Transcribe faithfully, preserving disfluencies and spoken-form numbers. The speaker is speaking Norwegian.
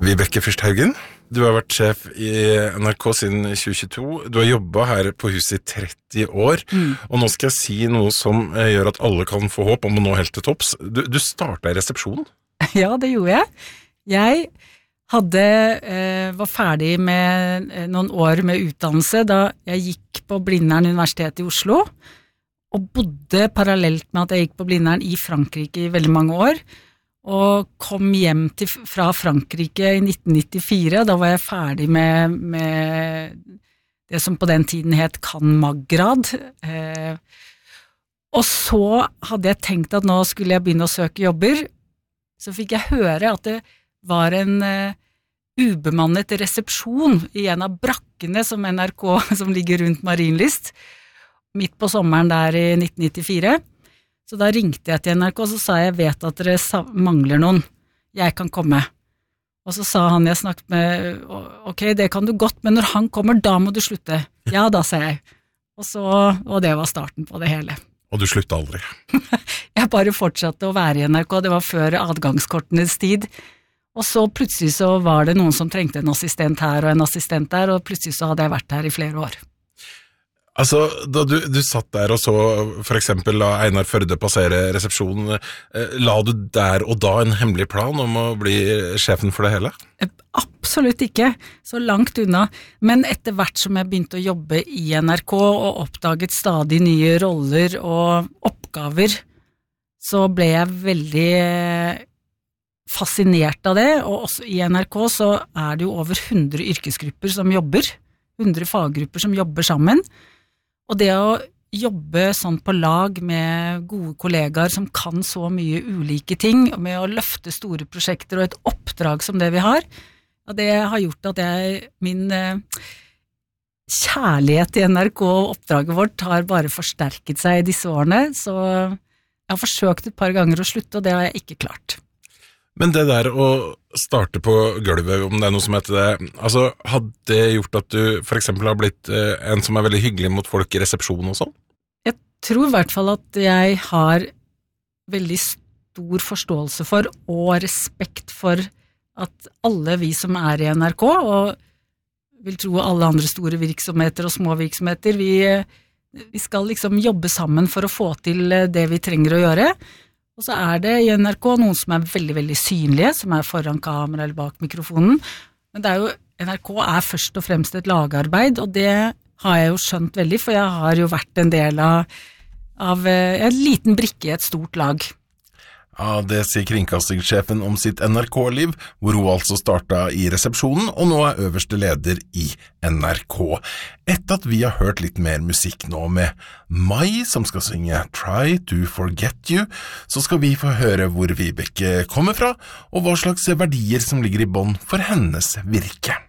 Vibeke Fürst Haugen, du har vært sjef i N R K siden tjue tjueto. Du har jobbet her på huset i tretti år, mm. og nå skal jeg si noe som gjør at alle kan få håp om å nå helt til topps. Du, du startet i resepsjonen? Ja, det gjorde jeg. Jeg hadde, eh, var ferdig med noen år med utdannelse da jeg gikk på Blindern Universitet i Oslo, og bodde parallelt med at jeg gikk på Blindern i Frankrike i veldig mange år, og kom hjem til, fra Frankrike i nitten nittifire, da var jeg ferdig med, med det som på den tiden het Cand. Mag.-grad. Eh, og så hadde jeg tenkt at nå skulle jeg begynne å søke jobber, så fikk jeg høre at det var en uh, ubemannet resepsjon i en av brakkene som N R K, som ligger rundt Marienlyst, midt på sommeren der i nitten nittifire. Så da ringte jeg til N R K, og så sa jeg, vet at dere mangler noen, jeg kan komme. Og så sa han jeg snakket med, ok, det kan du godt, men når han kommer, da må du slutte. Ja, da, sa jeg. Og, så, og det var starten på det hele. Og du sluttet aldri? Jeg bare fortsatte å være i N R K, det var før adgangskortenes tid. Og så plutselig så var det noen som trengte en assistent her og en assistent der, og plutselig så hadde jeg vært her i flere år. Altså, da du, du satt der og så for eksempel la Einar Førde passere resepsjonen, eh, la du der og da en hemmelig plan om å bli sjefen for det hele? Absolutt ikke, så langt unna. Men etter hvert som jeg begynte å jobbe i N R K og oppdaget stadig nye roller og oppgaver, så ble jeg veldig fascinert av det, og også i N R K så er det jo over hundre yrkesgrupper som jobber, hundre faggrupper som jobber sammen. Og det å jobbe sånn på lag med gode kollegaer som kan så mye ulike ting, med å løfte store prosjekter og et oppdrag som det vi har, og det har gjort at jeg, min eh, kjærlighet til N R K og oppdraget vårt har bare forsterket seg i disse årene, så jeg har forsøkt et par ganger å slutte, og det har jeg ikke klart. Men det der å starte på gulvet, om det er noe som heter det, altså, hadde det gjort at du for eksempel har blitt eh, en som er veldig hyggelig mot folk i resepsjonen og sånn? Jeg tror i hvert fall at jeg har veldig stor forståelse for og respekt for at alle vi som er i N R K, og vil tro alle andre store virksomheter og små virksomheter, vi, vi skal liksom jobbe sammen for å få til det vi trenger å gjøre. Og så er det i N R K noen som er veldig, veldig synlige, som er foran kamera eller bak mikrofonen. Men det er jo, N R K er først og fremst et lagarbeid, og det har jeg jo skjønt veldig, for jeg har jo vært en del av, av en liten brikke i et stort lag. Ja, det sier kringkastingssjefen om sitt N R K-liv, hvor hun altså startet i resepsjonen, og nå er øverste leder i N R K. Etter at vi har hørt litt mer musikk nå med Mai, som skal synge Try to Forget You, så skal vi få høre hvor Vibeke kommer fra, og hva slags verdier som ligger i bånd for hennes virke.